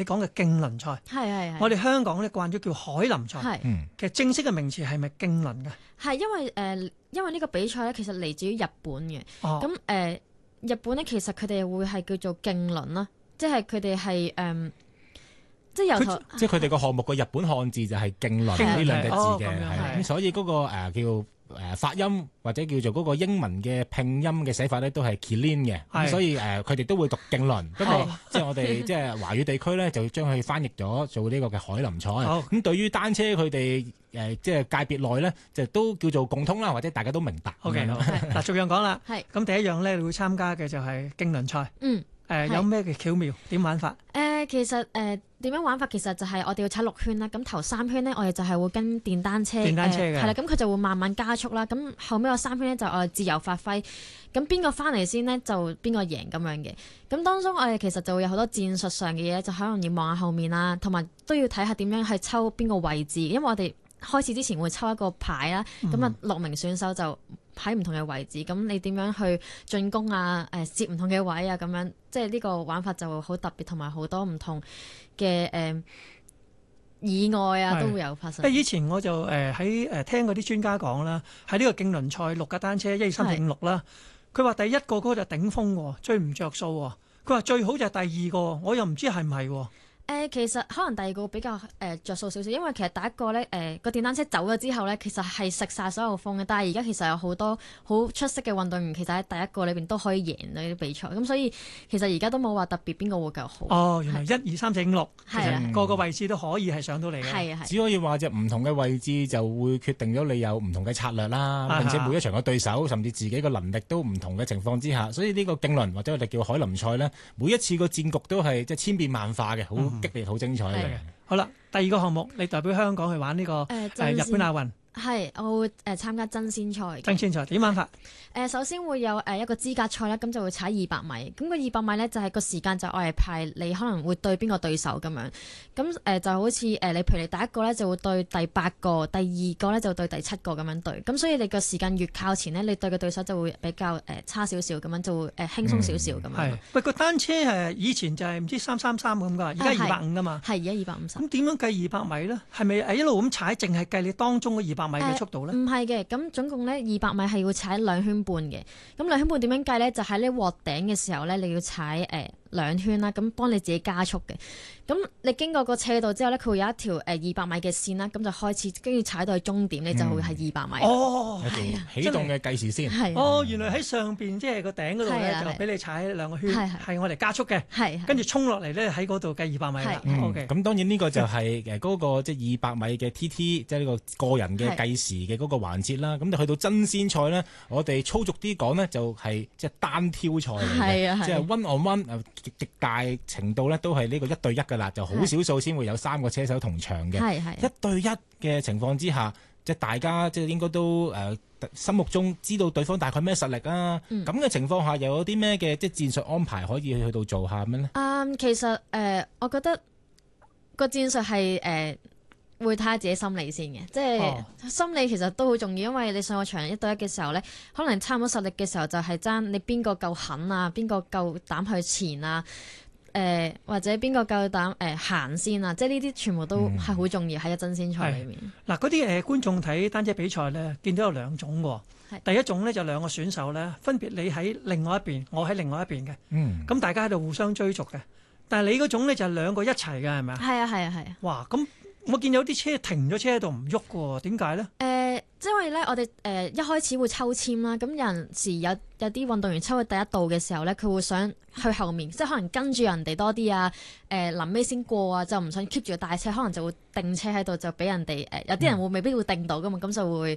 你講嘅競輪賽。 係。 我哋香港咧慣咗叫凱林賽。 係。 其實正式嘅名詞係咪競輪㗎？ 係因為呢個比賽咧，其實嚟自於日本嘅。 哦。 咁日本咧，其實佢哋會係叫做競輪啦，即係佢哋係即係由頭， 即係佢哋個項目個日本漢字就係競輪呢兩個字嘅，係咁，所以嗰個叫發音或者叫做嗰個英文嘅拼音嘅寫法咧，都係 Keirin 嘅，咁所以佢哋都會讀競輪。不過即係我哋即係華語地區咧，就將佢翻譯咗做呢個嘅凱林賽。咁對於單車佢哋即係界別內咧，就都叫做共通啦，或者大家都明白。 OK， 嗱，逐樣講啦。 係。 咁第一樣咧，你會參加嘅就係競輪賽。有咩嘅巧妙？點玩法？ 其實點樣玩法？其實就係我哋要踩6圈啦。咁頭3圈呢，我哋就係會跟電單車嘅，係啦。咁佢就會慢慢加速啦。咁後尾個3圈呢，就我哋自由發揮。咁邊個翻嚟先呢？就邊個贏咁樣嘅。咁當中我哋其實就會有好多戰術上嘅嘢，就可能要望下後面啦，同埋都要睇下點樣去抽邊個位置。因為我哋開始之前會抽一個牌啦，咁啊6名選手就喺唔同嘅位置，咁你點樣去進攻啊？接唔同嘅位啊，咁樣即係呢個玩法就會好特別，同埋好多唔同嘅意外啊都會有發生。 以前我就喺聽嗰啲專家講啦，喺呢個競輪賽6架單車1、2、3、4、5、6啦，佢話第一個嗰就頂峰喎，追唔着數喎。佢話最好就係第二個，我又唔知係唔係喎。 其實可能第二個比較着數少少，因為其實第一個咧個電單車走咗之後咧，其實係食晒所有風嘅。但係而家其實有好多好出色嘅運動員，其實喺第一個裏邊都可以贏呢啲比賽。咁所以其實而家都冇話特別邊個會較好。 哦，原來1、2、3、4、5、6，其實個個位置都可以係上到嚟嘅。 係。 只可以話就唔同嘅位置就會決定咗你有唔同嘅策略啦，並且每一場嘅對手甚至自己嘅能力都唔同嘅情況之下，所以呢個競輪或者我哋叫凱林賽呢，每一次個戰局都係即係千變萬化嘅，好激烈、好精彩嘅。 好啦，第二個項目，你代表香港去玩呢個日本亞運。 係，我會參加爭先賽。 爭先賽點玩法？ 首先會有一個資格賽啦，咁就會踩200米。咁個200米咧就係個時間就我係派你可能會對邊個對手咁樣。咁就好似你譬如你第一個咧就會對第8個，第二個咧就對第7個咁樣對。咁所以你個時間越靠前呢，你對嘅對手就會比較差少少咁樣，就會輕鬆少少咁樣。 係。喂，個單車以前就係唔知333咁㗎，而家250㗎嘛。 係，而家250。 咁點樣計200米咧？係咪一路咁踩，淨係計你當中嘅200米嘅速度咧？ 唔係嘅，咁總共咧200米係要踩2圈半嘅。咁2圈半點樣計咧？就喺你鑊頂嘅時候咧，你要踩2圈啦，咁幫你自己加速嘅。咁你經過個斜道之後咧，佢會有一條200米嘅線啦，咁就開始跟住踩到去終點，你就會係200米。 哦， 係啊， 起動嘅計時先。 哦，原來喺上邊即係個頂嗰度咧，就俾你踩2個圈，係我哋加速嘅。 係。跟住衝落嚟咧，喺嗰度計200米啦。OK。 咁當然呢個就係嗰個即係200米嘅 TT，即係呢個人嘅計時嘅嗰個環節啦。咁就去到爭先賽呢，我哋粗俗啲講呢，就係即係單挑賽嚟嘅，即係 one on one，極大程度呢都係呢個1對1㗎啦，就好少數先會有3個車手同場嘅。1對1嘅情況之下，即係大家即係應該都心目中知道對方大概咩實力啊。咁嘅情況下，又有啲咩嘅即係戰術安排可以去到做下咩呢？ 其實我覺得個戰術係會睇下自己心理先嘅，即係心理其實都好重要，因為你上個場1對1嘅時候咧，可能差唔多實力嘅時候就係爭你邊個夠狠啊，邊個夠膽去前啊，或者邊個夠膽行先啊，即係呢啲全部都係好重要喺個爭先賽裏面。嗱， 嗰啲觀眾睇單車比賽咧，見到有2種喎。第一種咧就2個選手咧，分別你喺另外一邊，我喺另外一邊嘅。咁大家喺度互相追逐嘅。但係你嗰種咧就係2個一齊嘅，係咪啊？係啊，係啊，係啊。哇！咁我見有啲車停咗車喺度唔喐嘅喎，點解咧？ 因為咧我哋一開始會抽籤啦，咁有陣時有啲運動員抽去第一度嘅時候咧，佢會想去後面，即係可能跟住人哋多啲啊，臨尾先過啊，就唔想 keep 住個大車，可能就會定車喺度，就俾人哋有啲人會未必會定到噶嘛，咁就會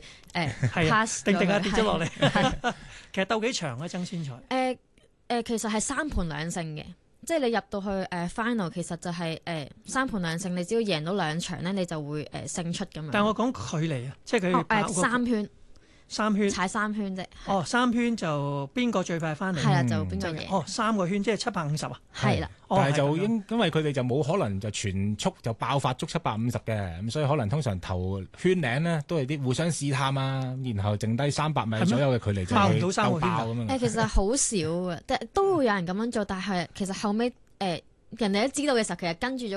pass 定下跌咗落嚟。其實鬥幾長啊爭先賽？ 其實係3盤2勝嘅。即係你入到去final，其實就係3盤2勝，你只要贏到2場咧，你就會勝出咁樣。 但係我講距離啊，即係佢 3圈踩3圈啫。 哦，3圈就邊個最快翻嚟？ 係啦，就邊個贏。 哦，3個圈即係750啊。 係啦。 但係就因為佢哋就冇可能就全速就爆發足750嘅，咁所以可能通常頭圈領呢都係啲互相試探啊，然後剩低300米左右嘅距離就去鬥爆咁樣。 其實好少嘅，都會有人咁樣做，但係其實後尾人哋都知道嘅時候，其實跟住咗。